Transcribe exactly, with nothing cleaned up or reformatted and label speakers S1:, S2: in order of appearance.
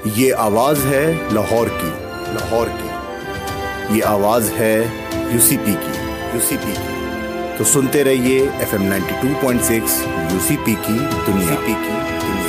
S1: ये आवाज है लाहौर की, लाहौर की। ये आवाज है यूसीपी की, यूसीपी की। तो सुनते रहिए F M ninety two point six UCP की दुनिया, की दुनिया।